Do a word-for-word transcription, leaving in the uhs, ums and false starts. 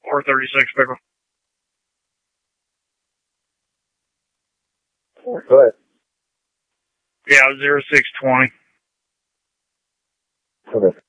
R thirty-six pickle. Go ahead. Yeah, zero six twenty. Okay.